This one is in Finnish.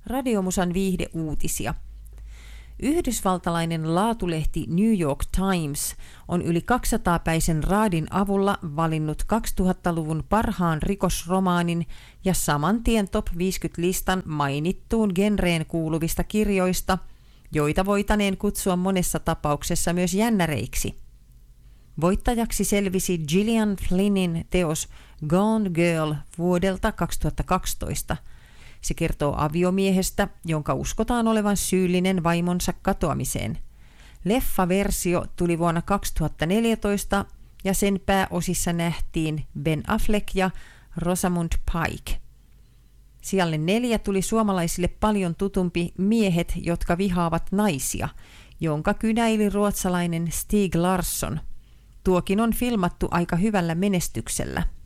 Radiomusan viihdeuutisia. Yhdysvaltalainen laatulehti New York Times on yli 200-päisen raadin avulla valinnut 2000-luvun parhaan rikosromaanin ja saman tien Top 50-listan mainittuun genreen kuuluvista kirjoista, joita voitaneen kutsua monessa tapauksessa myös jännäreiksi. Voittajaksi selvisi Gillian Flynnin teos Gone Girl vuodelta 2012. Se kertoo aviomiehestä, jonka uskotaan olevan syyllinen vaimonsa katoamiseen. Leffaversio tuli vuonna 2014 ja sen pääosissa nähtiin Ben Affleck ja Rosamund Pike. Sijalle 4 tuli suomalaisille paljon tutumpi Miehet, jotka vihaavat naisia, jonka kynäili ruotsalainen Stieg Larsson. Tuokin on filmattu aika hyvällä menestyksellä.